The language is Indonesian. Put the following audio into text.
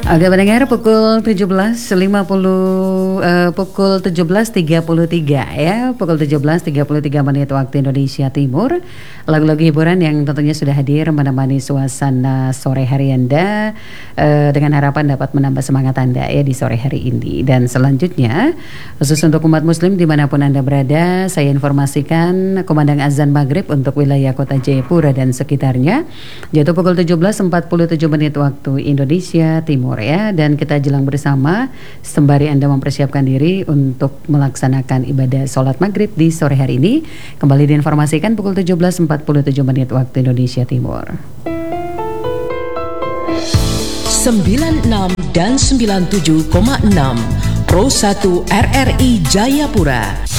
Oke pendengar pukul 17.50 pukul 17.33 ya, pukul 17.33 menit waktu Indonesia Timur. Lagu-lagu hiburan yang tentunya sudah hadir menemani suasana sore hari Anda, dengan harapan dapat menambah semangat Anda ya di sore hari ini. Dan selanjutnya khusus untuk umat muslim dimanapun Anda berada, saya informasikan kumandang azan maghrib untuk wilayah kota Jayapura dan sekitarnya yaitu pukul 17.47 menit waktu Indonesia Timur ya, dan kita jelang bersama sembari Anda mempersiapkan diri untuk melaksanakan ibadah sholat maghrib di sore hari ini. Kembali diinformasikan pukul 17.47 menit waktu Indonesia Timur. 96 dan 97,6 Pro 1 RRI Jayapura